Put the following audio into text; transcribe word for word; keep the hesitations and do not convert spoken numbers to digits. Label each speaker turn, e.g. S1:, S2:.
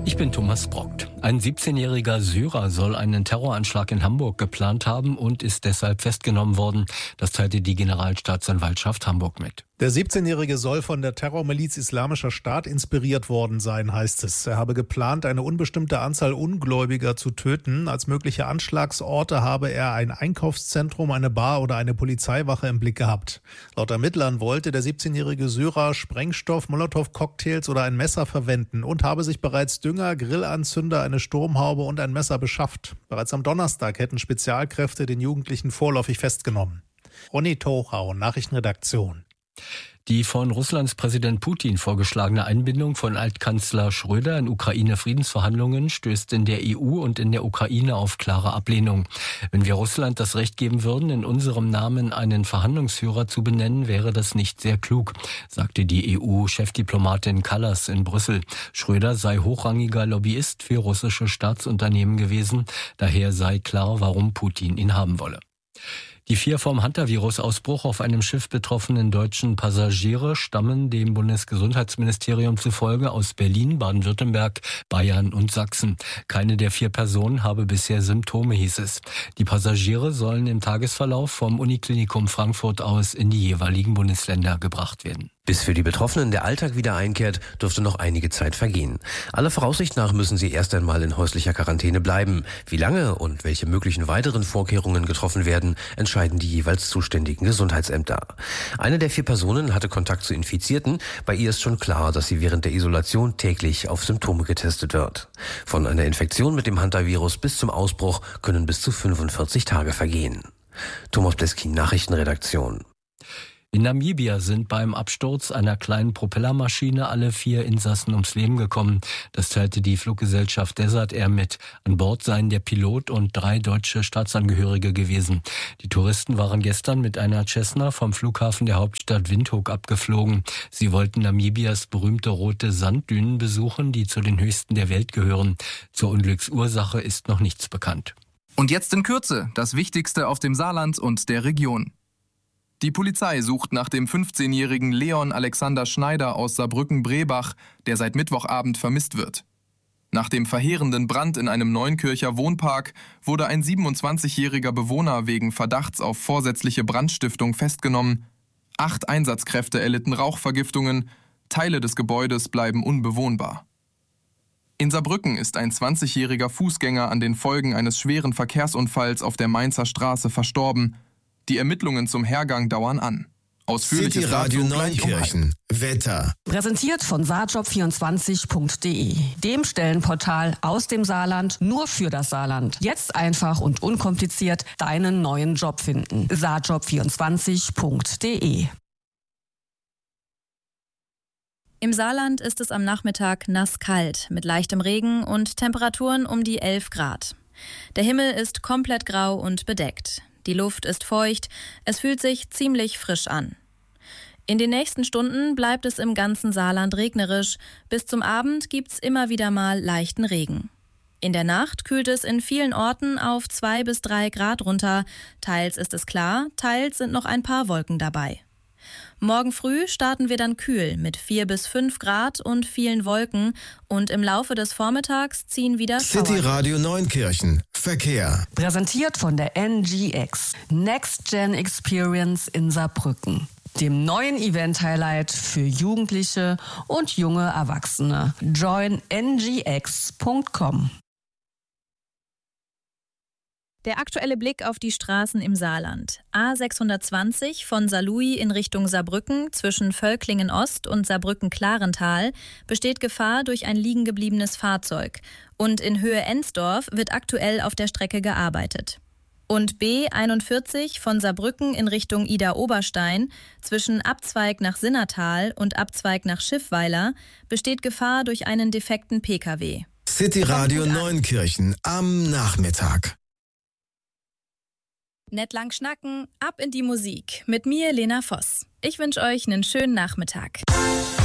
S1: Ich bin Thomas Brockt. Ein siebzehnjähriger Syrer soll einen Terroranschlag in Hamburg geplant haben und ist deshalb festgenommen worden. Das teilte die Generalstaatsanwaltschaft Hamburg mit.
S2: Der siebzehnjährige soll von der Terrormiliz Islamischer Staat inspiriert worden sein, heißt es. Er habe geplant, eine unbestimmte Anzahl Ungläubiger zu töten. Als mögliche Anschlagsorte habe er ein Einkaufszentrum, eine Bar oder eine Polizeiwache im Blick gehabt. Laut Ermittlern wollte der siebzehnjährige Syrer Sprengstoff, Molotow-Cocktails oder ein Messer verwenden und habe sich bereits Dünger, Grillanzünder, eine Sturmhaube und ein Messer beschafft. Bereits am Donnerstag hätten Spezialkräfte den Jugendlichen vorläufig festgenommen. Ronny Tochau, Nachrichtenredaktion.
S1: Die von Russlands Präsident Putin vorgeschlagene Einbindung von Altkanzler Schröder in Ukraine-Friedensverhandlungen stößt in der E U und in der Ukraine auf klare Ablehnung. Wenn wir Russland das Recht geben würden, in unserem Namen einen Verhandlungsführer zu benennen, wäre das nicht sehr klug, sagte die E U-Chefdiplomatin Kallas in Brüssel. Schröder sei hochrangiger Lobbyist für russische Staatsunternehmen gewesen. Daher sei klar, warum Putin ihn haben wolle. Die vier vom Hantavirus-Ausbruch auf einem Schiff betroffenen deutschen Passagiere stammen dem Bundesgesundheitsministerium zufolge aus Berlin, Baden-Württemberg, Bayern und Sachsen. Keine der vier Personen habe bisher Symptome, hieß es. Die Passagiere sollen im Tagesverlauf vom Uniklinikum Frankfurt aus in die jeweiligen Bundesländer gebracht werden.
S3: Bis für die Betroffenen der Alltag wieder einkehrt, dürfte noch einige Zeit vergehen. Aller Voraussicht nach müssen sie erst einmal in häuslicher Quarantäne bleiben. Wie lange und welche möglichen weiteren Vorkehrungen getroffen werden, entscheiden die jeweils zuständigen Gesundheitsämter. Eine der vier Personen hatte Kontakt zu Infizierten. Bei ihr ist schon klar, dass sie während der Isolation täglich auf Symptome getestet wird. Von einer Infektion mit dem Hantavirus bis zum Ausbruch können bis zu fünfundvierzig Tage vergehen. Thomas Bleskin, Nachrichtenredaktion.
S1: In Namibia sind beim Absturz einer kleinen Propellermaschine alle vier Insassen ums Leben gekommen. Das teilte die Fluggesellschaft Desert Air mit. An Bord seien der Pilot und drei deutsche Staatsangehörige gewesen. Die Touristen waren gestern mit einer Cessna vom Flughafen der Hauptstadt Windhoek abgeflogen. Sie wollten Namibias berühmte rote Sanddünen besuchen, die zu den höchsten der Welt gehören. Zur Unglücksursache ist noch nichts bekannt.
S4: Und jetzt in Kürze das Wichtigste auf dem Saarland und der Region. Die Polizei sucht nach dem fünfzehnjährigen Leon Alexander Schneider aus Saarbrücken-Brebach, der seit Mittwochabend vermisst wird. Nach dem verheerenden Brand in einem Neunkircher Wohnpark wurde ein siebenundzwanzigjähriger Bewohner wegen Verdachts auf vorsätzliche Brandstiftung festgenommen. Acht Einsatzkräfte erlitten Rauchvergiftungen, Teile des Gebäudes bleiben unbewohnbar. In Saarbrücken ist ein zwanzigjähriger Fußgänger an den Folgen eines schweren Verkehrsunfalls auf der Mainzer Straße verstorben. Die Ermittlungen zum Hergang dauern an. Ausführliches
S5: City Radio Neunkirchen. Um Wetter.
S6: Präsentiert von saarjob vierundzwanzig punkt de, dem Stellenportal aus dem Saarland nur für das Saarland. Jetzt einfach und unkompliziert deinen neuen Job finden. saarjob vierundzwanzig punkt de.
S7: Im Saarland ist es am Nachmittag nasskalt mit leichtem Regen und Temperaturen um die elf Grad. Der Himmel ist komplett grau und bedeckt. Die Luft ist feucht, es fühlt sich ziemlich frisch an. In den nächsten Stunden bleibt es im ganzen Saarland regnerisch. Bis zum Abend gibt's immer wieder mal leichten Regen. In der Nacht kühlt es in vielen Orten auf zwei bis drei Grad runter. Teils ist es klar, teils sind noch ein paar Wolken dabei. Morgen früh starten wir dann kühl mit vier bis fünf Grad und vielen Wolken und im Laufe des Vormittags ziehen wieder Schauer.
S5: City Radio Neunkirchen. Verkehr.
S6: Präsentiert von der N G X. Next Gen Experience in Saarbrücken. Dem neuen Event-Highlight für Jugendliche und junge Erwachsene. join n g x punkt com.
S7: Der aktuelle Blick auf die Straßen im Saarland. A sechshundertzwanzig von Saarlouis in Richtung Saarbrücken zwischen Völklingen Ost und Saarbrücken-Klarental besteht Gefahr durch ein liegengebliebenes Fahrzeug. Und in Höhe Ensdorf wird aktuell auf der Strecke gearbeitet. Und B einundvierzig von Saarbrücken in Richtung Ida-Oberstein zwischen Abzweig nach Sinnertal und Abzweig nach Schiffweiler besteht Gefahr durch einen defekten Pkw.
S5: City Radio Neunkirchen am Nachmittag.
S7: Nett lang schnacken, ab in die Musik. Mit mir, Lena Voss. Ich wünsche euch einen schönen Nachmittag.